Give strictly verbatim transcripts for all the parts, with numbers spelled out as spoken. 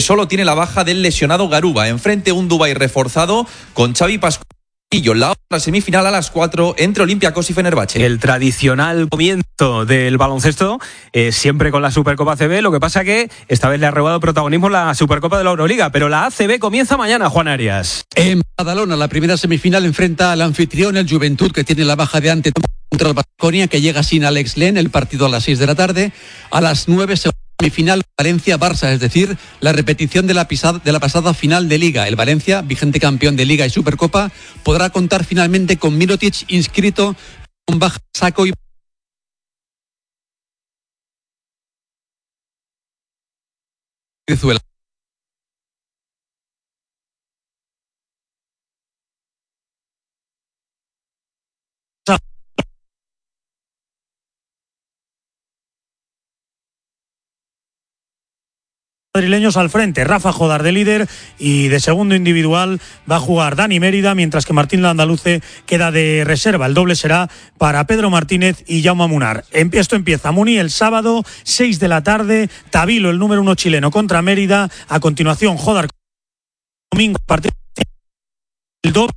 solo tiene la baja del lesionado Garuba. Enfrente un Dubái reforzado con Xavi Pascual. Y la otra semifinal a las cuatro entre Olympiacos y Fenerbahce. El tradicional comienzo del baloncesto, eh, siempre con la Supercopa A C B. Lo que pasa que esta vez le ha robado protagonismo la Supercopa de la Euroliga, pero la A C B comienza mañana, Juan Arias. En Badalona, la primera semifinal enfrenta al anfitrión, el Juventud, que tiene la baja de ante contra el Baskonia, que llega sin Alex Len. El partido a las seis de la tarde. A las nueve se semifinal Valencia-Barça, es decir, la repetición de la, pisada, de la pasada final de Liga. El Valencia, vigente campeón de Liga y Supercopa, podrá contar finalmente con Mirotic inscrito con baja Saco y Venezuela. Madrileños al frente, Rafa Jodar de líder y de segundo individual va a jugar Dani Mérida, mientras que Martín Landaluce queda de reserva. El doble será para Pedro Martínez y Jaume Munar. Esto empieza Muni el sábado, seis de la tarde, Tabilo, el número uno chileno, contra Mérida. A continuación, Jodar domingo, partido el doble.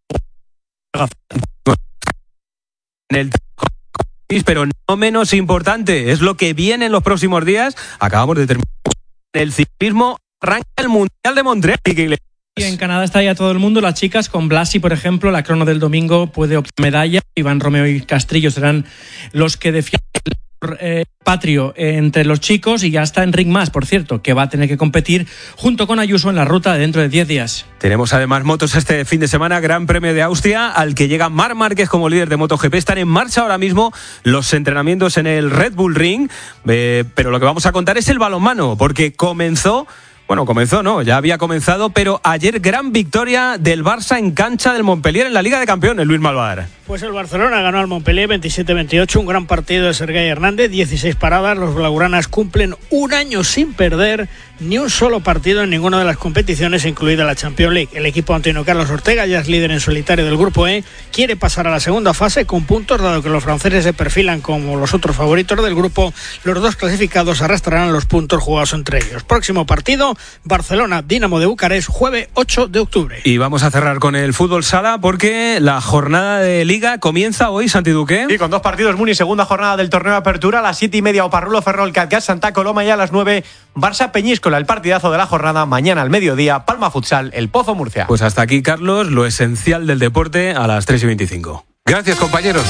En el pero no menos importante, es lo que viene en los próximos días. Acabamos de terminar. El ciclismo arranca el Mundial de Montreal. Y en Canadá está ya todo el mundo. Las chicas con Blasi, por ejemplo, la crono del domingo puede obtener medalla. Iván Romeo y Castrillo serán los que defienden el eh, patrio eh, entre los chicos. Y ya está Enric Mas, por cierto, que va a tener que competir junto con Ayuso en la ruta de dentro de diez días. Tenemos además motos este fin de semana, Gran Premio de Austria, al que llega Marc Márquez como líder de MotoGP. Están en marcha ahora mismo los entrenamientos en el Red Bull Ring, eh, pero lo que vamos a contar es el balonmano, porque comenzó... Bueno, comenzó, no, ya había comenzado, pero ayer gran victoria del Barça en cancha del Montpellier en la Liga de Campeones, Luis Malvar. Pues el Barcelona ganó al Montpellier veintisiete veintiocho, un gran partido de Sergei Hernández, dieciséis paradas. Los blaugranas cumplen un año sin perder ni un solo partido en ninguna de las competiciones, incluida la Champions League. El equipo Antonio Carlos Ortega, ya es líder en solitario del Grupo E, quiere pasar a la segunda fase con puntos, dado que los franceses se perfilan como los otros favoritos del grupo. Los dos clasificados arrastrarán los puntos jugados entre ellos. Próximo partido, Barcelona-Dinamo de Bucarest, jueves ocho de octubre. Y vamos a cerrar con el fútbol sala, porque la jornada de Liga comienza hoy, Santi Duque. Y con dos partidos, Muni, segunda jornada del torneo de apertura, a las siete y media Oparrulo Ferrol Catgas Santa Coloma, y a las nueve Barça Peñíscola. El partidazo de la jornada mañana al mediodía, Palma Futsal, El Pozo Murcia. Pues hasta aquí, Carlos, lo esencial del deporte a las tres y veinticinco. Gracias, compañeros.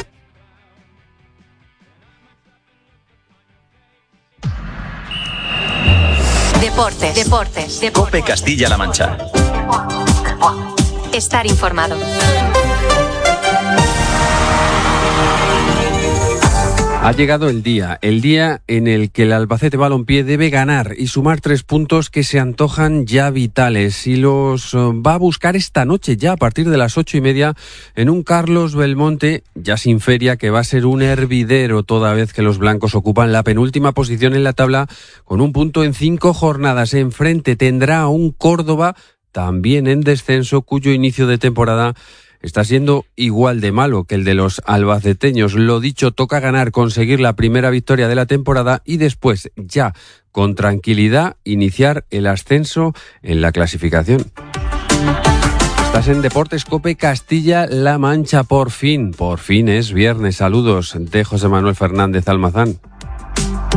Deportes, deportes, deportes. COPE Castilla-La Mancha. Estar informado. Ha llegado el día, el día en el que el Albacete Balompié debe ganar y sumar tres puntos que se antojan ya vitales, y los va a buscar esta noche ya a partir de las ocho y media en un Carlos Belmonte ya sin feria, que va a ser un hervidero toda vez que los blancos ocupan la penúltima posición en la tabla con un punto en cinco jornadas. Enfrente tendrá a un Córdoba también en descenso, cuyo inicio de temporada está siendo igual de malo que el de los albaceteños. Lo dicho, toca ganar, conseguir la primera victoria de la temporada y después, ya con tranquilidad, iniciar el ascenso en la clasificación. Estás en Deportes COPE Castilla-La Mancha. Por fin, por fin es viernes. Saludos de José Manuel Fernández Almazán.